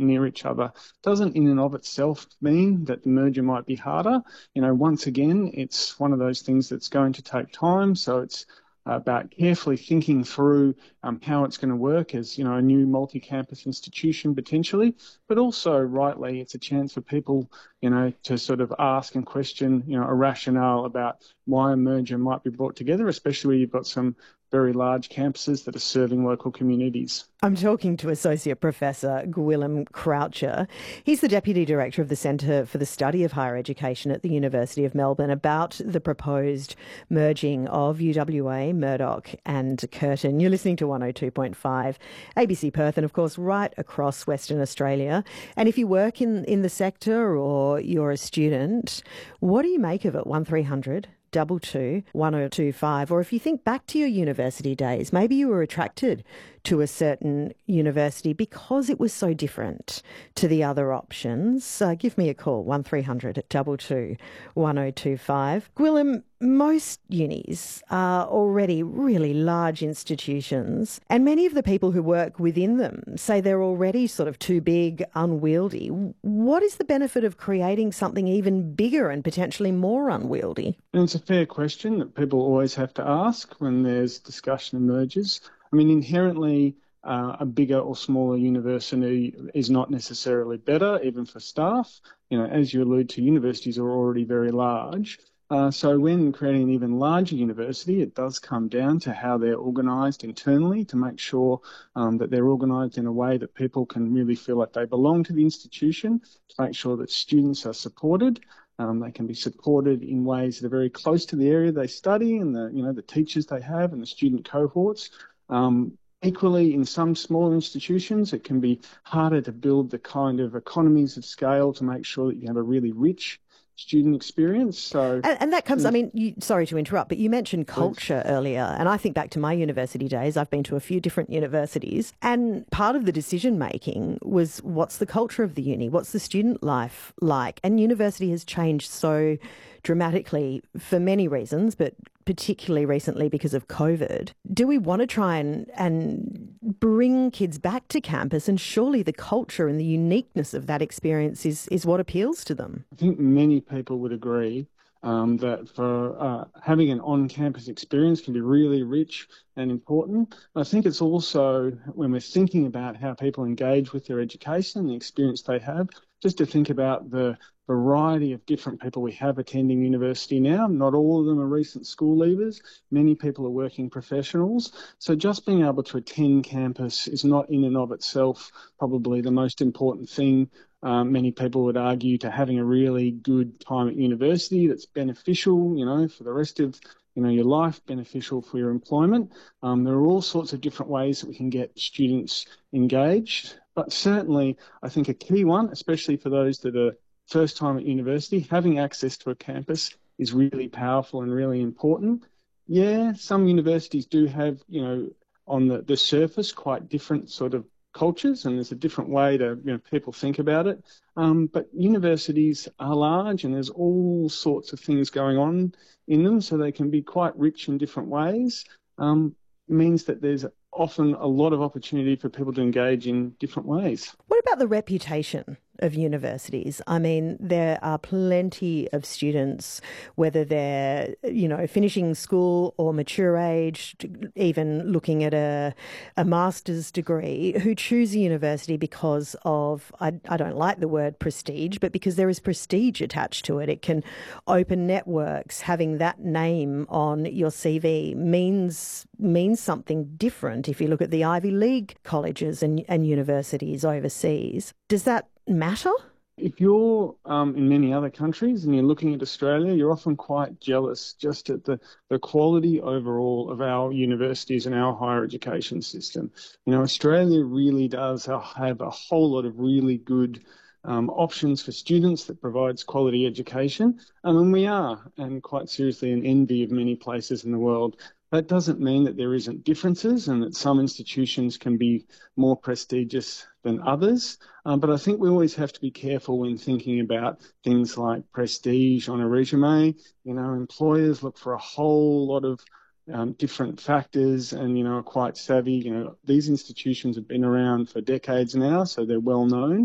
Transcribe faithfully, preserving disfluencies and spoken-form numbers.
near each other doesn't in and of itself mean that the merger might be harder. You know, once again, it's one of those things that's going to take time. So it's about carefully thinking through um, how it's going to work as, you know, a new multi-campus institution potentially, but also rightly it's a chance for people, you know, to sort of ask and question, you know, a rationale about why a merger might be brought together, especially where you've got some very large campuses that are serving local communities. I'm talking to Associate Professor Gwilym Croucher. He's the Deputy Director of the Centre for the Study of Higher Education at the University of Melbourne about the proposed merging of U W A, Murdoch and Curtin. You're listening to one oh two point five A B C Perth and, of course, right across Western Australia. And if you work in, in the sector or you're a student, what do you make of it? one three hundred double two one oh two five. Or if you think back to your university days, maybe you were attracted to a certain university because it was so different to the other options. Uh, give me a call, one three hundred double two one oh two five. Gwilym, most unis are already really large institutions, and many of the people who work within them say they're already sort of too big, unwieldy. What is the benefit of creating something even bigger and potentially more unwieldy? And it's a fair question that people always have to ask when there's discussion of mergers. I mean, inherently, uh, a bigger or smaller university is not necessarily better, even for staff. You know, as you allude to, universities are already very large. Uh, so when creating an even larger university, it does come down to how they're organised internally to make sure um, that they're organised in a way that people can really feel like they belong to the institution, to make sure that students are supported. Um, they can be supported in ways that are very close to the area they study and the, you know, the teachers they have and the student cohorts. Um, equally, in some smaller institutions, it can be harder to build the kind of economies of scale to make sure that you have a really rich student experience. So, and, and that comes, I mean, you, sorry to interrupt, but you mentioned culture please. earlier, and I think back to my university days. I've been to a few different universities, and part of the decision making was what's the culture of the uni, what's the student life like, and university has changed so dramatically for many reasons, but particularly recently because of COVID. Do we want to try and, and bring kids back to campus? And surely the culture and the uniqueness of that experience is, is what appeals to them. I think many people would agree um, that for uh, having an on-campus experience can be really rich and important. I think it's also, when we're thinking about how people engage with their education and the experience they have, just to think about the variety of different people we have attending university now. Not all of them are recent school leavers. Many people are working professionals. So just being able to attend campus is not in and of itself probably the most important thing. Um, many people would argue to having a really good time at university that's beneficial, you know, for the rest of you know, your life, beneficial for your employment. Um, there are all sorts of different ways that we can get students engaged. But certainly, I think a key one, especially for those that are first time at university, having access to a campus is really powerful and really important. Yeah, some universities do have, you know, on the, the surface, quite different sort of cultures, and there's a different way to, you know, people think about it. Um, but universities are large and there's all sorts of things going on in them, so they can be quite rich in different ways. Um, it means that there's often a lot of opportunity for people to engage in different ways. What about the reputation of universities? I mean, there are plenty of students, whether they're, you know, finishing school or mature age, even looking at a, a master's degree, who choose a university because of, I, I don't like the word prestige, but because there is prestige attached to it. It can open networks. Having that name on your C V means means something different if you look at the Ivy League colleges and, and universities overseas. Does that matter? If you're um, in many other countries and you're looking at Australia, you're often quite jealous just at the, the quality overall of our universities and our higher education system. You know, Australia really does have a whole lot of really good um, options for students that provides quality education. Um, and we are, and quite seriously, an envy of many places in the world. That doesn't mean that there isn't differences and that some institutions can be more prestigious than others. Um, but I think we always have to be careful when thinking about things like prestige on a resume. You know, employers look for a whole lot of um, different factors and, you know, are quite savvy. You know, these institutions have been around for decades now, so they're well known.